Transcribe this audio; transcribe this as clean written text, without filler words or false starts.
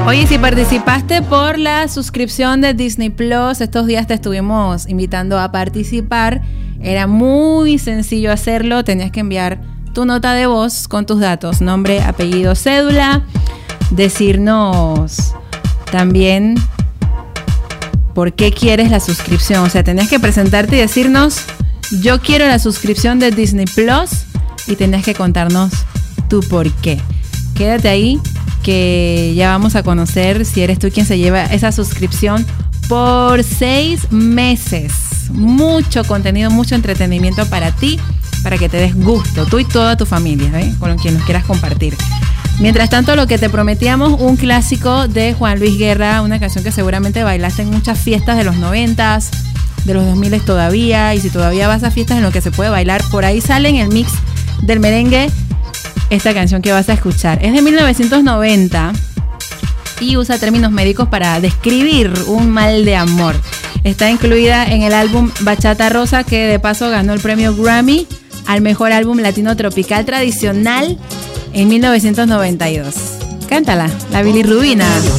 Oye, si participaste por la suscripción de Disney Plus, estos días te estuvimos invitando a participar. Era muy sencillo hacerlo. Tenías que enviar tu nota de voz con tus datos, nombre, apellido, cédula, decirnos también por qué quieres la suscripción. O sea, tenías que presentarte y decirnos: yo quiero la suscripción de Disney Plus, y tenías que contarnos tu por qué. Quédate ahí, que ya vamos a conocer si eres tú quien se lleva esa suscripción por 6 meses. Mucho contenido, mucho entretenimiento para ti, para que te des gusto, tú y toda tu familia, con quien nos quieras compartir. Mientras tanto, lo que te prometíamos, un clásico de Juan Luis Guerra, una canción que seguramente bailaste en muchas fiestas de los 90s, de los 2000 todavía, y si todavía vas a fiestas en lo que se puede bailar, por ahí sale en el mix del merengue esta canción que vas a escuchar. Es de 1990 y usa términos médicos para describir un mal de amor. Está incluida en el álbum Bachata Rosa, que de paso ganó el premio Grammy al mejor álbum latino tropical tradicional en 1992. Cántala, la bilirrubina.